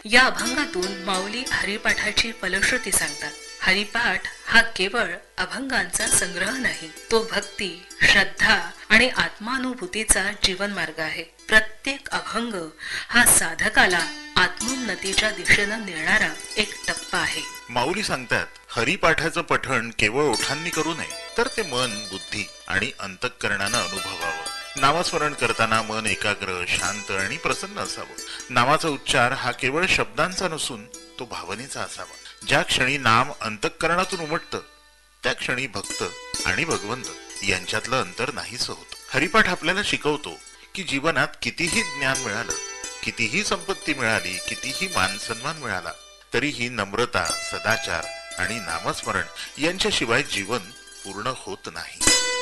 या अभंगातून माऊली हरिपाठाची फलश्रुती सांगतात. हरिपाठ हा केवळ अभंगांचा संग्रह नाही, तो भक्ती, श्रद्धा आणि आत्मानुभूतीचा जीवन मार्ग आहे. प्रत्येक अभंग हा साधकाला आत्मोन्नतीच्या दिशेनं नेणारा एक टप्पा आहे. माऊली सांगतात, हरिपाठाचं पठण केवळ ओठांनी करू नये, तर ते मन, बुद्धी आणि अंतःकरणानं अनुभवावं. नामस्मरण करताना मन एकाग्र, शांत आणि प्रसन्न असावं. नामाचा उच्चार हा केवळ शब्दांचा नसून तो भावनेचा असावा. ज्या क्षणी नाम अंतःकरणातून उमटतं, त्या क्षणी भक्त आणि भगवंत यांच्यातलं अंतर नाहीसं होतं. हरिपाठ आपल्याला शिकवतो की जीवनात कितीही ज्ञान मिळालं, कितीही संपत्ती मिळाली, कितीही मान सन्मान मिळाला, तरीही नम्रता, सदाचार आणि नामस्मरण यांच्याशिवाय जीवन पूर्ण होत नाही.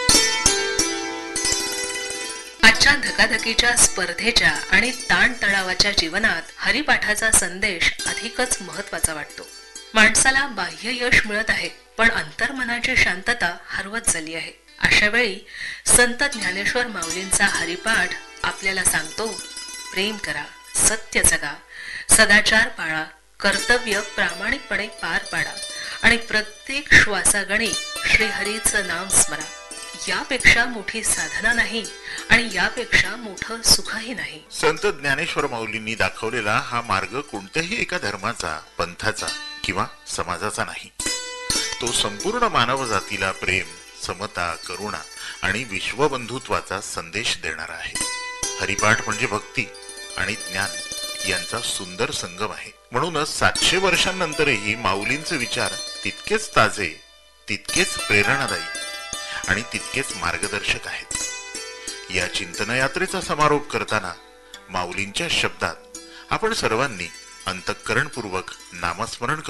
आजच्या धकाधकीच्या, स्पर्धेच्या आणि ताणतणावाच्या जीवनात हरिपाठाचा संदेश अधिकच महत्वाचा वाटतो. माणसाला बाह्य यश मिळत आहे, पण अंतर्मनाची शांतता हरवत झाली आहे. अशा वेळी संत ज्ञानेश्वर माऊलींचा हरिपाठ आपल्याला सांगतो, प्रेम करा, सत्य जगा, सदाचार पाळा, कर्तव्य प्रामाणिकपणे पार पाडा आणि प्रत्येक श्वासागणी श्रीहरीचं नाम स्मरा. यापेक्षा मोठी साधना नाही आणि यापेक्षा मोठं सुखही नाही. संत ज्ञानेश्वर माऊलींनी दाखवलेला हा मार्ग कोणत्याही एका धर्माचा, पंथाचा किंवा समाजाचा नाही. तो संपूर्ण मानव जातीला प्रेम, समता, करुणा आणि विश्वबंधुत्वाचा संदेश देणारा आहे. हरिपाठ म्हणजे भक्ती आणि ज्ञान यांचा सुंदर संगम आहे. म्हणूनच 700 वर्षांनंतरही माऊलींचे विचार तितकेच ताजे, तितकेच प्रेरणादायी आणि तितकेच मार्गदर्शक आहेत. या चिंतन यात्रेचा समारोप करताना माऊलींच्या शब्दात आपण सर्वांनी अंतःकरणपूर्वक नामस्मरण